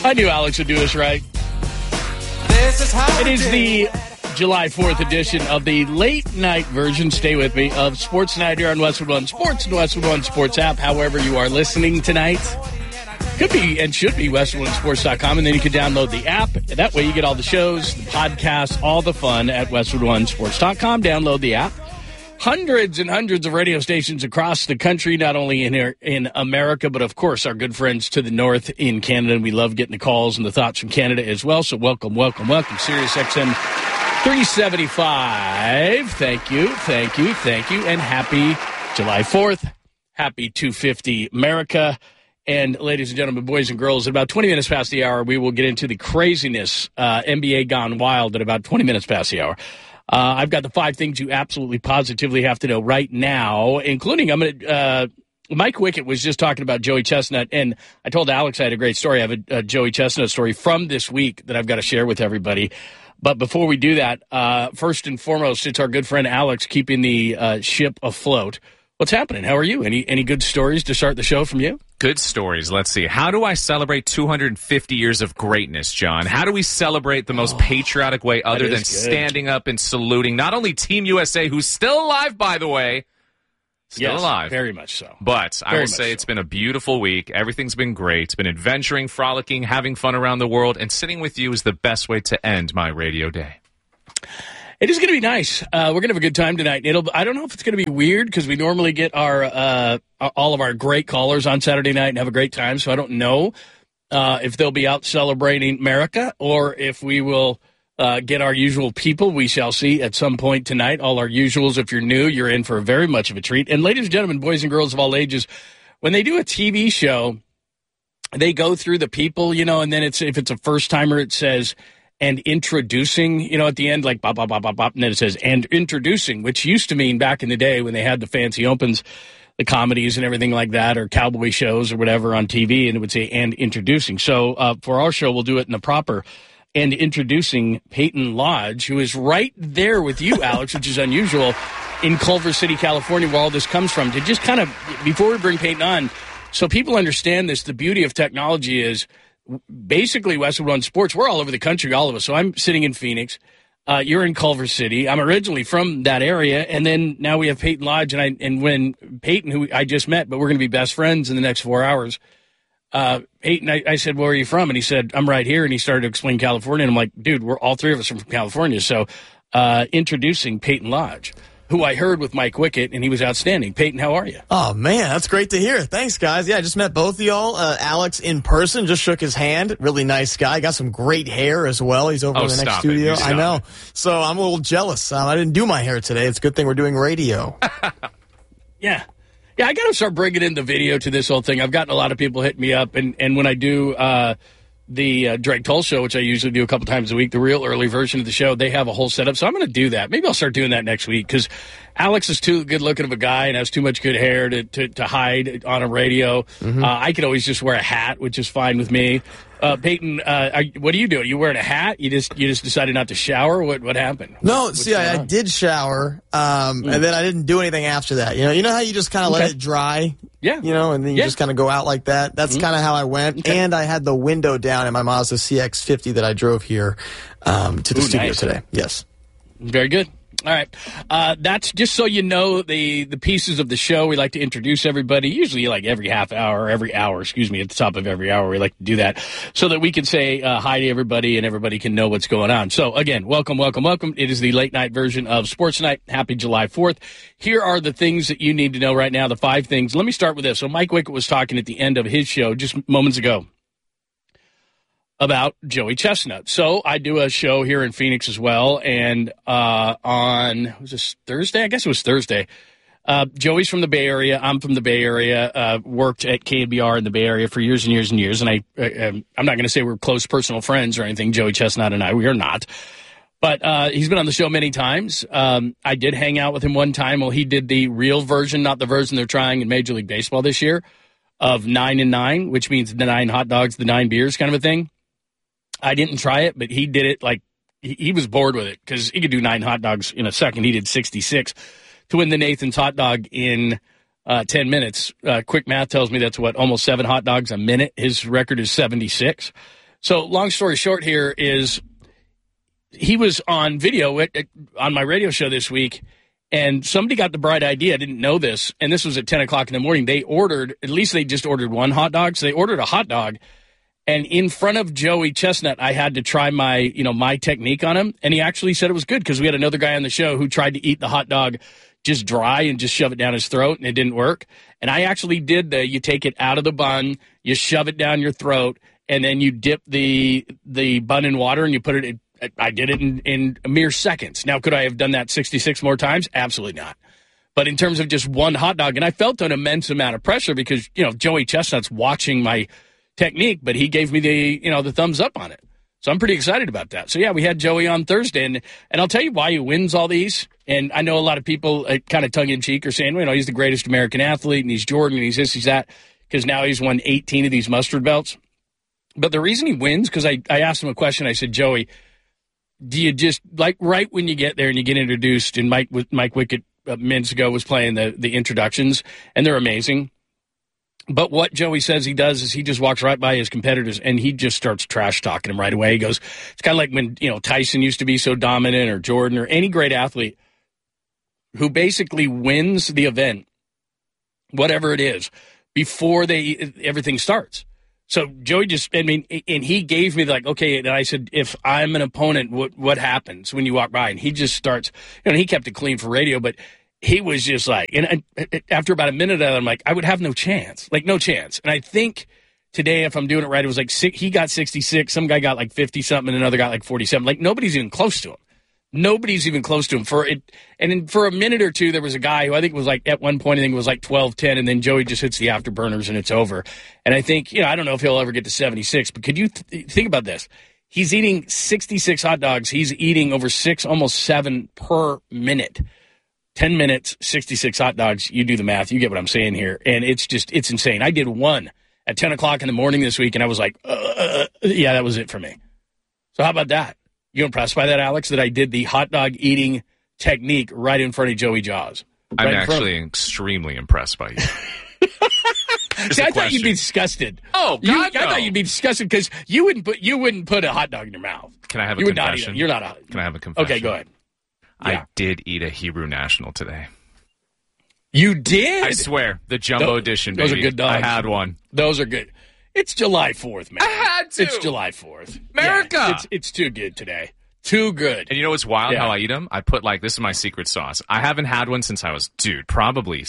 I knew Alex would do this right. It is the July 4th edition of the late night version, stay with me, of Sports Night here on Westwood One Sports and Westwood One Sports app. However you are listening tonight, could be and should be WestwoodOneSports.com, and then you can download the app. That way you get all the shows, the podcasts, all the fun at WestwoodOneSports.com. Download the app. Hundreds and hundreds of radio stations across the country, not only in America, but of course our good friends to the north in Canada. And we love getting the calls and the thoughts from Canada as well. So welcome. Sirius XM 375. Thank you. And happy July 4th. Happy 250 America. And ladies and gentlemen, boys and girls, at about 20 minutes past the hour, we will get into the craziness, NBA gone wild at about 20 minutes past the hour. I've got the 5 things you absolutely positively have to know right now, including Mike Wickett was just talking about Joey Chestnut, and I told Alex I had a great story. I have a Joey Chestnut story from this week that I've got to share with everybody. But before we do that, first and foremost, it's our good friend Alex keeping the ship afloat. What's happening? How are you? Any good stories to start the show from you? Good stories. Let's see. How do I celebrate 250 years of greatness, John? How do we celebrate the most patriotic way other than standing up and saluting not only Team USA, who's still alive, by the way, alive. Very much so. But I will say it's been a beautiful week. Everything's been great. It's been adventuring, frolicking, having fun around the world, and sitting with you is the best way to end my radio day. It is going to be nice. We're going to have a good time tonight. I don't know if it's going to be weird because we normally get our all of our great callers on Saturday night and have a great time. So I don't know if they'll be out celebrating America or if we will get our usual people. We shall see at some point tonight. All our usuals. If you're new, you're in for very much of a treat. And ladies and gentlemen, boys and girls of all ages, when they do a TV show, they go through the people, and then if it's a first timer, it says. And introducing, at the end, like, bop, bop, bop, bop, bop, and then it says, and introducing, which used to mean back in the day when they had the fancy opens, the comedies and everything like that, or cowboy shows or whatever on TV, and it would say, and introducing. So for our show, we'll do it in the proper, and introducing Peyton Lodge, who is right there with you, Alex, which is unusual, in Culver City, California, where all this comes from. To just kind of, before we bring Peyton on, so people understand this, the beauty of technology is, basically, Westwood One Sports, we're all over the country, all of us. So I'm sitting in Phoenix. You're in Culver City. I'm originally from that area. And then now we have Peyton Lodge. And when Peyton, who I just met, but we're going to be best friends in the next 4 hours, Peyton, I said, where are you from? And he said, I'm right here. And he started to explain California. And I'm like, dude, we're all three of us from California. So introducing Peyton Lodge, who I heard with Mike Wickett, and he was outstanding. Peyton, how are you? Oh, man, that's great to hear. Thanks, guys. Yeah, I just met both of y'all. Alex in person, just shook his hand. Really nice guy. Got some great hair as well. He's over in the next studio. I know. So I'm a little jealous. I didn't do my hair today. It's a good thing we're doing radio. Yeah, I got to start bringing in the video to this whole thing. I've gotten a lot of people hitting me up, and when I do the Drake Toll show, which I usually do a couple times a week, the real early version of the show, they have a whole setup. So I'm going to do that. Maybe I'll start doing that next week because Alex is too good looking of a guy and has too much good hair to hide on a radio. Mm-hmm. I could always just wear a hat, which is fine with me. Peyton, what are you doing? You wearing a hat? You just decided not to shower? What happened? No, I did shower, and then I didn't do anything after that. You know how you just kind of let it dry? Yeah. And then you just kind of go out like that? That's kind of how I went. Okay. And I had the window down in my Mazda CX-50 that I drove here to the studio today. Yes. Very good. All right. That's just so you know the pieces of the show. We like to introduce everybody, usually like every half hour, at the top of every hour. We like to do that so that we can say hi to everybody and everybody can know what's going on. So, again, welcome. It is the late night version of Sports Night. Happy July 4th. Here are the things that you need to know right now, the 5 things. Let me start with this. So Mike Wickett was talking at the end of his show just moments ago about Joey Chestnut. So I do a show here in Phoenix as well, and was this Thursday? I guess it was Thursday. Joey's from the Bay Area. I'm from the Bay Area. Worked at KNBR in the Bay Area for years and years and years, and I'm not going to say we're close personal friends or anything, Joey Chestnut and I. We are not. But he's been on the show many times. I did hang out with him one time. Well, he did the real version, not the version they're trying in Major League Baseball this year, of 9 and 9, which means the 9 hot dogs, the 9 beers kind of a thing. I didn't try it, but he did it like he was bored with it because he could do 9 hot dogs in a second. He did 66 to win the Nathan's hot dog in 10 minutes. Quick math tells me that's almost 7 hot dogs a minute. His record is 76. So long story short here is he was on video on my radio show this week, and somebody got the bright idea. I didn't know this, and this was at 10 o'clock in the morning. They just ordered one hot dog. So they ordered a hot dog, and in front of Joey Chestnut, I had to try my technique on him, and he actually said it was good because we had another guy on the show who tried to eat the hot dog just dry and just shove it down his throat, and it didn't work. And I actually did you take it out of the bun, you shove it down your throat, and then you dip the bun in water and you put it in. I did it in mere seconds. Now, could I have done that 66 more times? Absolutely not. But in terms of just one hot dog, and I felt an immense amount of pressure because, Joey Chestnut's watching my technique, but he gave me the thumbs up on it. So I'm pretty excited about that. So, yeah, we had Joey on Thursday, and I'll tell you why he wins all these. And I know a lot of people kind of tongue-in-cheek are saying, he's the greatest American athlete, and he's Jordan, and he's this, he's that, because now he's won 18 of these mustard belts. But the reason he wins, because I asked him a question, I said, Joey, do you just, right when you get there and you get introduced, and Mike Wickett minutes ago was playing the introductions, and they're amazing. But what Joey says he does is he just walks right by his competitors and he just starts trash talking them right away. He goes, it's kind of like when, Tyson used to be so dominant, or Jordan, or any great athlete who basically wins the event, whatever it is, before everything starts. So Joey and he gave me okay, and I said, if I'm an opponent, what happens when you walk by? And he just starts, he kept it clean for radio, but he was just and after about a minute of it, I'm like, I would have no chance. No chance. And I think today, if I'm doing it right, it was he got 66, some guy got 50-something, and another got 47. Nobody's even close to him. Nobody's even close to him. For a minute or two, there was a guy who I think was at one point, I think it was 12-10, and then Joey just hits the afterburners and it's over. And I think, I don't know if he'll ever get to 76, but could you think about this? He's eating 66 hot dogs. He's eating over 6, almost 7 per minute. 10 minutes, 66 hot dogs. You do the math. You get what I'm saying here. And it's insane. I did one at 10 o'clock in the morning this week, and I was yeah, that was it for me. So how about that? You impressed by that, Alex, that I did the hot dog eating technique right in front of Joey Jaws? I'm actually extremely impressed by you. See, I thought you'd be disgusted. Oh, God, I thought you'd be disgusted because you wouldn't put a hot dog in your mouth. Can I have a confession? You're not a... Can I have a confession? Okay, go ahead. Yeah. I did eat a Hebrew National today. You did? I swear. The jumbo edition, baby. Those are good dogs. I had one. Those are good. It's July 4th, man. I had to. It's July 4th. America. Yeah, it's too good today. Too good. And you know what's wild? How I eat them? I put this is my secret sauce. I haven't had one since I was, probably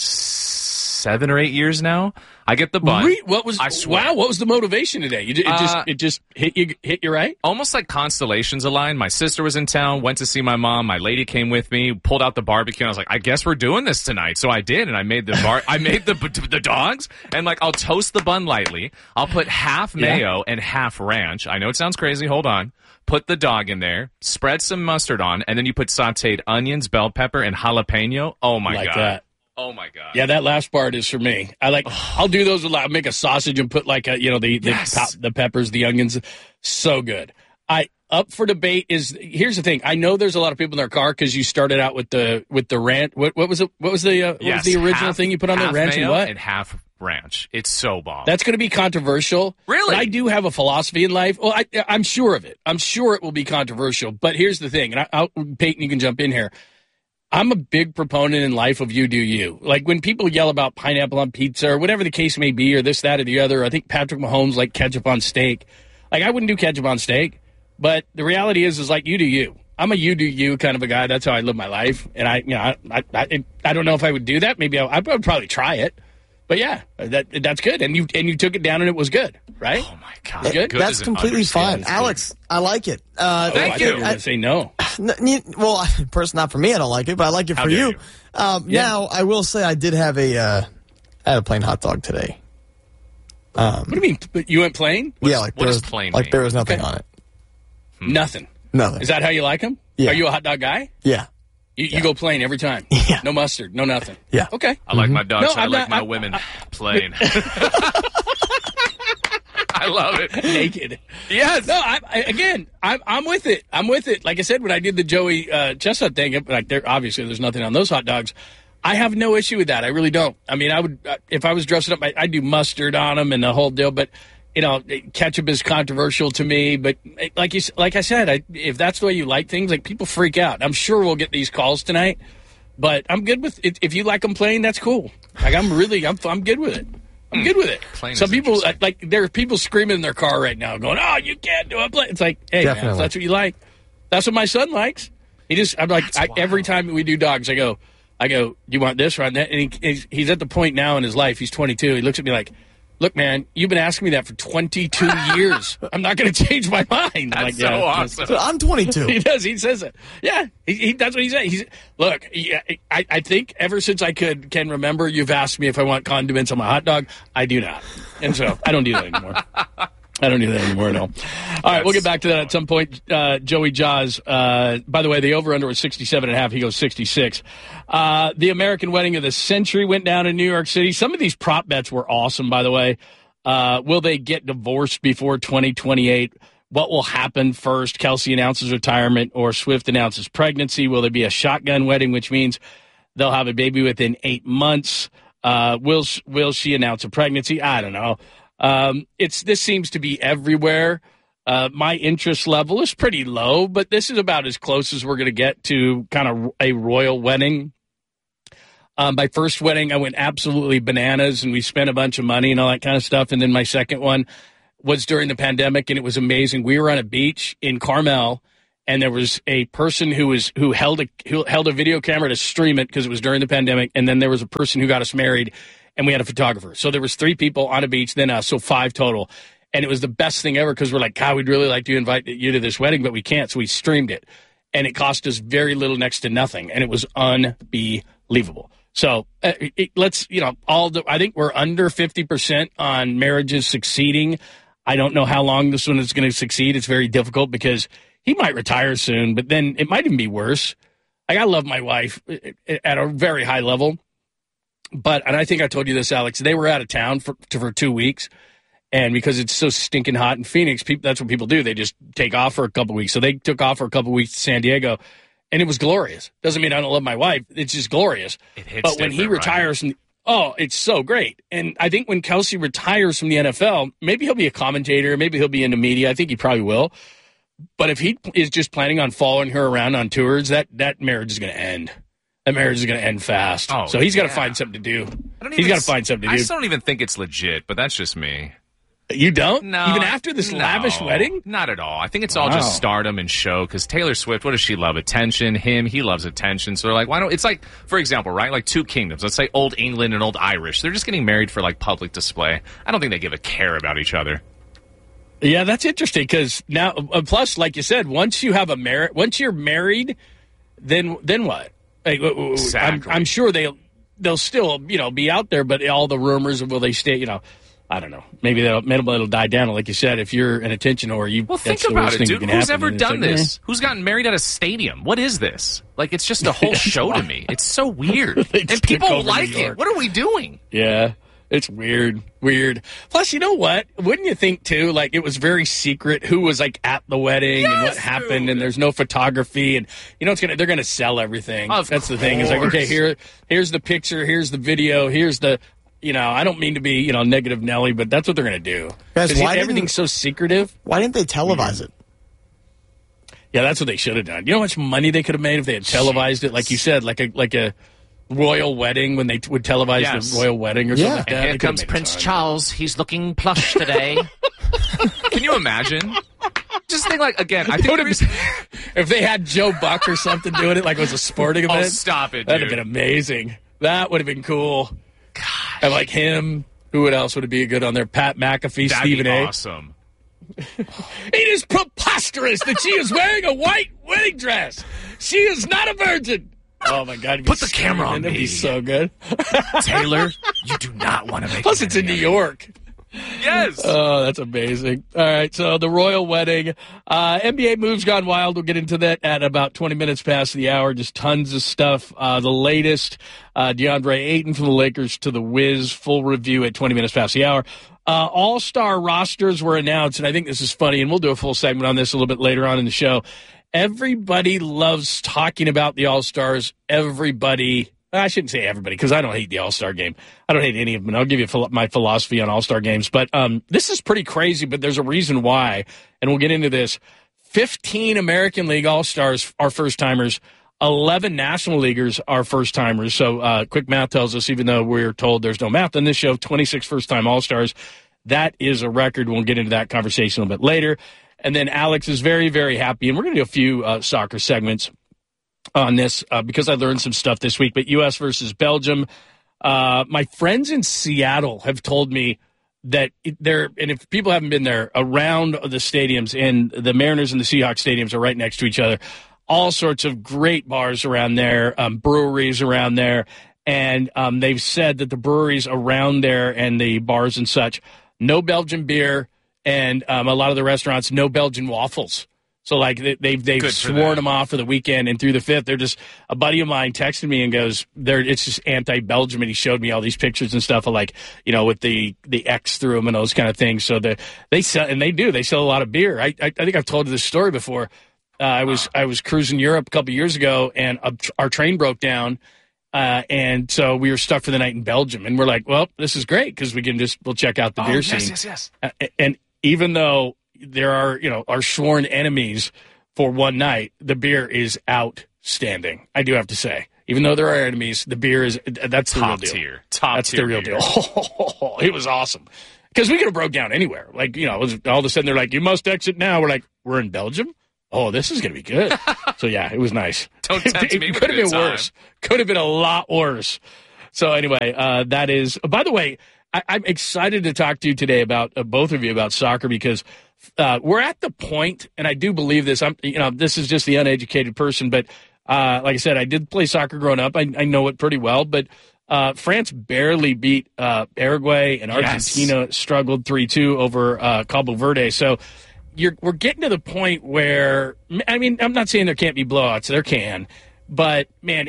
7 or 8 years now. I get the bun. I swear. Wow, what was the motivation today? It just hit you right? Almost like constellations aligned. My sister was in town, went to see my mom. My lady came with me, pulled out the barbecue, and I was like, I guess we're doing this tonight. So I did, and I made the dogs, and I'll toast the bun lightly. I'll put half mayo and half ranch. I know it sounds crazy. Hold on. Put the dog in there, spread some mustard on, and then you put sauteed onions, bell pepper, and jalapeno. Oh my God. That. Oh my God! Yeah, that last part is for me. I'll do those. I'll make a sausage and put the peppers, the onions. So good. Up for debate is, here's the thing. I know there's a lot of people in their car because you started out with the ranch. What was it? What was the original thing you put on there? Ranch and what? And half ranch. It's so bomb. That's going to be controversial. Really? But I do have a philosophy in life. Well, I'm sure of it. I'm sure it will be controversial. But here's the thing, and Peyton, you can jump in here. I'm a big proponent in life of you do you. When people yell about pineapple on pizza or whatever the case may be, or this, that, or the other, I think Patrick Mahomes liked ketchup on steak. I wouldn't do ketchup on steak, but the reality is you do you. I'm a you do you kind of a guy. That's how I live my life. And I don't know if I would do that. Maybe I would probably try it. But yeah, that's good. And you took it down and it was was right? Oh my God. Good? That's completely fine. Alex, I like it. Thank you. I was going to say no. Well, personally, not for me, I don't like it, but I like it for you. Now, I will say I did have I had a plain hot dog today. What do you mean? You went plain? What does plain mean? There was nothing on it. Nothing. Nothing. Is that how you like them? Yeah. Are you a hot dog guy? Yeah. You go plain every time? Yeah. No mustard, no nothing? Yeah. Okay. I like my dogs. No, I like my women plain. I love it. Naked. Yes. No, I'm with it. I'm with it. Like I said, when I did the Joey Chestnut thing, obviously there's nothing on those hot dogs. I have no issue with that. I really don't. I mean, I would if I was dressing up, I'd do mustard on them and the whole deal. But ketchup is controversial to me, but like I said, if that's the way you like things, like people freak out. I'm sure we'll get these calls tonight, but I'm good with it. If you like them plain, that's cool. Like I'm good with it. I'm good with it. Some people there are people screaming in thetheir car right now, going, "Oh, you can't do it." It's like, hey, man, if that's what you like, that's what my son likes. Every time we do dogs, I go, "Do you want this or want that?" And he's at the point now in his life. He's 22. He looks at me like, "Look, man, you've been asking me that for 22 years. I'm not going to change my mind." That's so awesome. I'm 22. He does. He says it. Yeah, that's what he said. Look, I think ever since I can remember, you've asked me if I want condiments on my hot dog. I do not. And so I don't do that anymore. No. All right, we'll get back to that at some point. Joey Jaws. By the way, the over-under was 67.5. He goes 66. The American Wedding of the Century went down in New York City. Some of these prop bets were awesome, by the way. Will they get divorced before 2028? What will happen first? Kelsey announces retirement or Swift announces pregnancy. Will there be a shotgun wedding, which means they'll have a baby within 8 months? Will she announce a pregnancy? I don't know. This seems to be everywhere. My interest level is pretty low, but this is about as close as we're going to get to kind of a royal wedding. My first wedding, I went absolutely bananas, and we spent a bunch of money and all that kind of stuff. And then my second one was during the pandemic, and it was amazing. We were on a beach in Carmel, and there was a person who held a video camera to stream it because it was during the pandemic, and then there was a person who got us married. And we had a photographer. So there was 3 people on a beach, then us, so 5 total. And it was the best thing ever because we're like, God, we'd really like to invite you to this wedding, but we can't. So we streamed it. And it cost us very little, next to nothing. And it was unbelievable. So I think we're under 50% on marriages succeeding. I don't know how long this one is going to succeed. It's very difficult because he might retire soon, but then it might even be worse. I love my wife at a very high level. And I think I told you this, Alex, they were out of town for 2 weeks. And because it's so stinking hot in Phoenix, that's what people do. They just take off for a couple weeks. So they took off for a couple weeks to San Diego, and it was glorious. Doesn't mean I don't love my wife. It's just glorious. But when he retires, it's so great. And I think when Kelsey retires from the NFL, maybe he'll be a commentator. Maybe he'll be into media. I think he probably will. But if he is just planning on following her around on tours, that marriage is going to end. That marriage is going to end fast. So he's got to find something to do. He's got to find something to do. I still don't even think it's legit, but that's just me. You don't? No. Even after this lavish wedding? Not at all. I think it's all just stardom and show, because Taylor Swift, what does she love? Attention. He loves attention. So they're like, why don't, it's like, for example, right? Like 2 kingdoms. Let's say Old England and Old Irish. They're just getting married for like public display. I don't think they give a care about each other. Yeah, that's interesting, because now, plus, like you said, once you're married, then what? Like, exactly. I'm sure they'll still be out there, but all the rumors of will they stay? I don't know. Maybe it'll die down. Like you said, if you're an attention whore, think about it, dude. Who's ever done this? Who's gotten married at a stadium? What is this? Like, it's just a whole show to me. It's so weird, and people like it. What are we doing? Yeah. It's weird. Plus, you know what? Wouldn't you think, too, like, it was very secret who was, like, at the wedding and what happened, dude. And there's no photography, and, they're going to sell everything. That's the thing. It's like, okay, here's the picture, here's the video, here's the, I don't mean to be, negative Nelly, but that's what they're going to do. Guys, everything's so secretive. Why didn't they televise it? Yeah, that's what they should have done. You know how much money they could have made if they had televised it, like you said, like a royal wedding, when they would televise the royal wedding or something like that. And here comes Prince Charles. He's looking plush today. Can you imagine? Just think, like, again, I think if they had Joe Buck or something doing it, like it was a sporting event. Oh, stop it, dude. That'd have been amazing. That would have been cool. Gosh. And like him, who else would it be good on there? Pat McAfee, Stephen A. Awesome. It is preposterous that she is wearing a white wedding dress. She is not a virgin. Oh, my God. Put the camera on me. That'd be so good. Taylor, you do not want to make Plus, it's in New York. Yes. Oh, that's amazing. All right, so the royal wedding. NBA moves gone wild. We'll get into that at about 20 minutes past the hour. Just tons of stuff. The latest, DeAndre Ayton from the Lakers to the Wiz. Full review at 20 minutes past the hour. All-star rosters were announced, and I think this is funny, and we'll do a full segment on this a little bit later on in the show. Everybody loves talking about the All-Stars. Everybody I shouldn't say everybody because I don't hate the All-Star game. I don't hate any of them. I'll give you my philosophy on All-Star games. But this is pretty crazy, but there's a reason why, and we'll get into this. 15 American League All-Stars are first-timers. 11 National Leaguers are first-timers. So quick math tells us, even though we're told there's no math on this show, 26 first-time All-Stars. That is a record. We'll get into that conversation a little bit later. And then Alex is very, very happy. And we're going to do a few soccer segments on this because I learned some stuff this week. But U.S. versus Belgium, my friends in Seattle have told me that and if people haven't been there, around the stadiums, and the Mariners and the Seahawks stadiums are right next to each other, all sorts of great bars around there, breweries around there. And they've said that the breweries around there and the bars and such, no Belgian beer, and a lot of the restaurants, no Belgian waffles. So, like, they've sworn them off for the weekend, and through the 5th, they're just – a buddy of mine texted me and goes, it's just anti-Belgium, and he showed me all these pictures and stuff of, like, you know, with the X through them and those kind of things. So, they sell a lot of beer. I think I've told you this story before. I was cruising Europe a couple years ago, and our train broke down, and so we were stuck for the night in Belgium. And we're like, well, this is great because we'll check out the beer scene. Yes. And even though – there are, our sworn enemies for one night, the beer is outstanding. I do have to say, even though there are enemies, the beer that's the real deal. That's the real deal. It was awesome because we could have broke down anywhere. Like, all of a sudden they're like, you must exit now. We're like, we're in Belgium. Oh, this is going to be good. So yeah, it was nice. Don't tempt me. It could have been worse. Could have been a lot worse. So anyway, that is, by the way, I'm excited to talk to you today about both of you about soccer because we're at the point, and I do believe this. This is just the uneducated person, but like I said, I did play soccer growing up. I know it pretty well, but France barely beat Uruguay, and Argentina struggled 3-2 over Cabo Verde. So we're getting to the point where, I mean, I'm not saying there can't be blowouts. There can. But, man,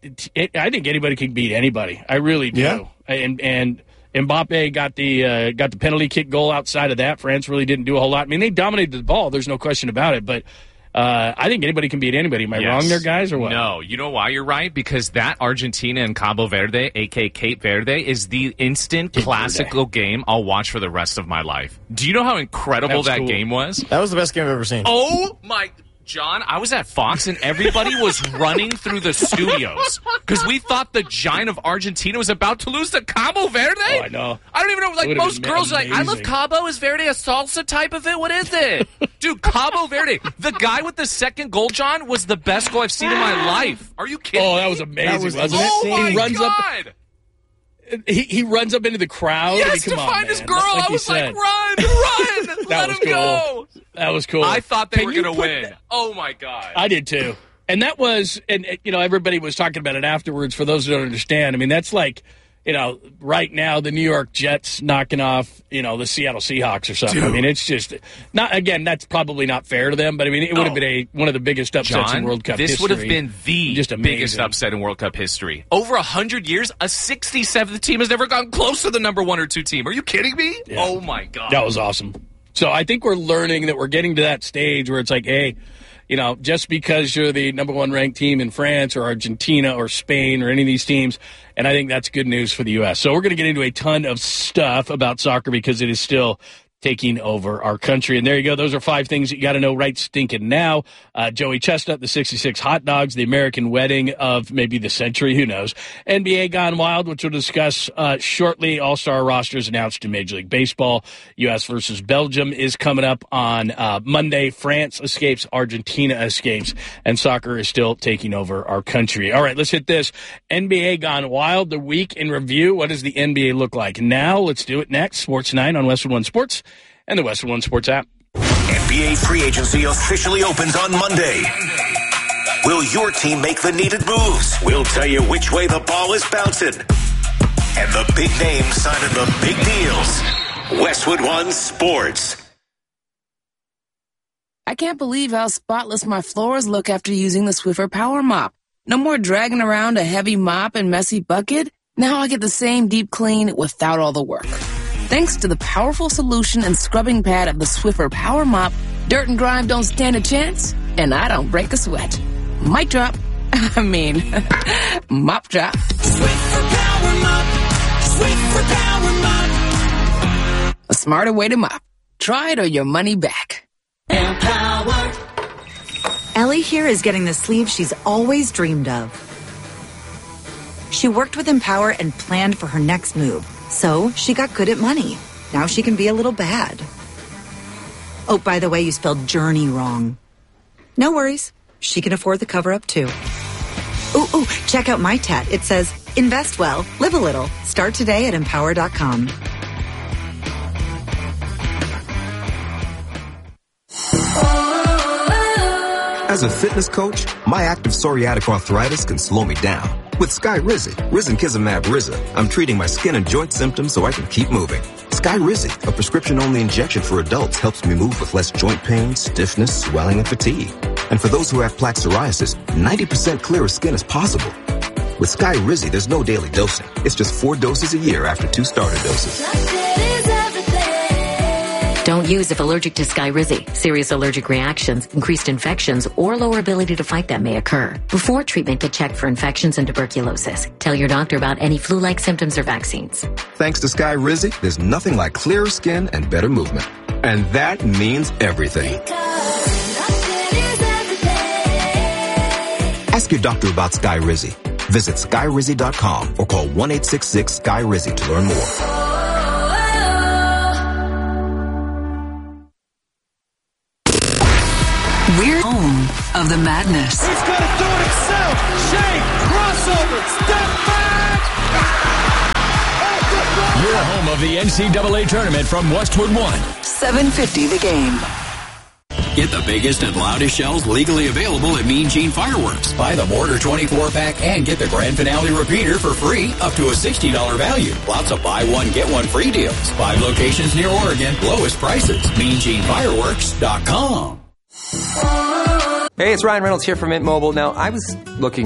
I think anybody can beat anybody. I really do. Yeah. And Mbappe got the penalty kick goal. Outside of that, France really didn't do a whole lot. I mean, they dominated the ball. There's no question about it. But I think anybody can beat anybody. Am I wrong there, guys, or what? No. You know why you're right? Because that Argentina and Cabo Verde, a.k.a. Cape Verde, is the instant classical game I'll watch for the rest of my life. Do you know how incredible that game was? That was the best game I've ever seen. Oh, my John, I was at Fox, and everybody was running through the studios because we thought the giant of Argentina was about to lose to Cabo Verde. Oh, I know. I don't even know. Like, most girls are like, I love Cabo. Is Verde a salsa type of it? What is it? Dude, Cabo Verde. The guy with the second goal, John, was the best goal I've seen in my life. Are you kidding me? Oh, that was amazing, wasn't it? Oh, my God. He runs up into the crowd. Yes, to find his girl. I was like, run, let him go. That was cool. I thought they were going to win. Oh, my God. I did, too. And that was, and everybody was talking about it afterwards. For those who don't understand, I mean, that's like, right now the New York Jets knocking off, the Seattle Seahawks or something. Dude. I mean, it's just not. Again, that's probably not fair to them, but I mean, it would have been one of the biggest upsets in World Cup history. This would have been the biggest upset in World Cup history. Over 100 years, a 67th team has never gone close to the number 1 or 2 team. Are you kidding me? Yeah. Oh my God, that was awesome. So I think we're learning that we're getting to that stage where it's like, hey, just because you're the number 1 ranked team in France or Argentina or Spain or any of these teams, and I think that's good news for the U.S. So we're going to get into a ton of stuff about soccer because it is still taking over our country. And there you go. Those are 5 things that you got to know right stinking now. Joey Chestnut, the 66 hot dogs, the American wedding of maybe the century, who knows. NBA Gone Wild, which we'll discuss shortly. All-star rosters announced in Major League Baseball. U.S. versus Belgium is coming up on Monday. France escapes, Argentina escapes, and soccer is still taking over our country. All right, let's hit this. NBA Gone Wild, the week in review. What does the NBA look like now? Let's do it next. Sports 9 on Westwood One Sports and the Westwood One Sports app. NBA free agency officially opens on Monday. Will your team make the needed moves? We'll tell you which way the ball is bouncing. And the big names signing the big deals. Westwood One Sports. I can't believe how spotless my floors look after using the Swiffer Power Mop. No more dragging around a heavy mop and messy bucket. Now I get the same deep clean without all the work. Thanks to the powerful solution and scrubbing pad of the Swiffer Power Mop, dirt and grime don't stand a chance, and I don't break a sweat. Mic drop. I mean, mop job. Swiffer Power Mop. Swiffer Power Mop. A smarter way to mop. Try it or your money back. Empower. Ellie here is getting the sleeve she's always dreamed of. She worked with Empower and planned for her next move. So she got good at money. Now she can be a little bad. Oh, by the way, you spelled journey wrong. No worries. She can afford the cover-up, too. Ooh, check out my tat. It says, invest well, live a little. Start today at Empower.com. As a fitness coach, my active psoriatic arthritis can slow me down. With Skyrizi, Risankizumab Riza, I'm treating my skin and joint symptoms so I can keep moving. Skyrizi, a prescription-only injection for adults, helps me move with less joint pain, stiffness, swelling, and fatigue. And for those who have plaque psoriasis, 90% clearer skin is possible. With Skyrizi, there's no daily dosing. It's just 4 doses a year after 2 starter doses. Don't use if allergic to Skyrizi. Serious allergic reactions, increased infections, or lower ability to fight them may occur. Before treatment, get checked for infections and tuberculosis. Tell your doctor about any flu-like symptoms or vaccines. Thanks to Skyrizi, there's nothing like clearer skin and better movement. And that means everything. Ask your doctor about Skyrizi. Visit Skyrizi.com or call 1-866-SKY-RIZI to learn more. We're home of the madness. He's going to do it himself. Shake, crossover, step back. You're home of the NCAA tournament from Westwood One. 750 the game. Get the biggest and loudest shells legally available at Mean Gene Fireworks. Buy the Mortar 24-pack and get the Grand Finale repeater for free, up to a $60 value. Lots of buy one, get one free deals. 5 locations near Oregon, lowest prices. MeanGeneFireworks.com. Hey, it's Ryan Reynolds here from Mint Mobile. Now, I was looking